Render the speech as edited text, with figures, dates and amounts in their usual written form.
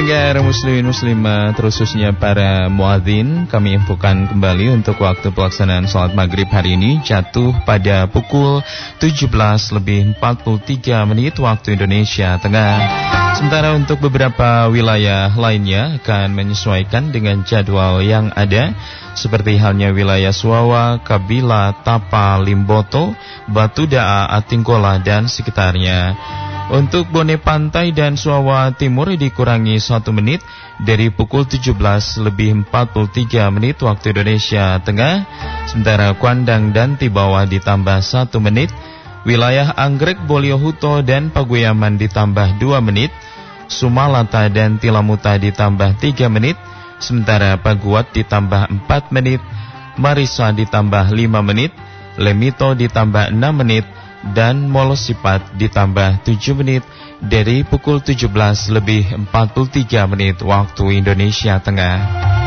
Pendengar muslimin muslimat, khususnya para muadzin, kami infokan kembali untuk waktu pelaksanaan salat maghrib hari ini jatuh pada pukul 17:43 waktu Indonesia Tengah. Sementara untuk beberapa wilayah lainnya akan menyesuaikan dengan jadwal yang ada, seperti halnya wilayah Suawa, Kabila, Tapa, Limboto, Batu Daa, Atinggola dan sekitarnya. Untuk Bone Pantai dan Suawa Timur dikurangi 1 menit dari pukul 17:43 waktu Indonesia Tengah. Sementara Kuandang dan Tibawa ditambah 1 menit. Wilayah Anggrek, Boliohuto dan Paguyaman ditambah 2 menit. Sumalata dan Tilamuta ditambah 3 menit. Sementara Paguat ditambah 4 menit. Marisa ditambah 5 menit. Lemito ditambah 6 menit. Dan Molosipat ditambah 7 menit dari pukul 17:43 waktu Indonesia Tengah.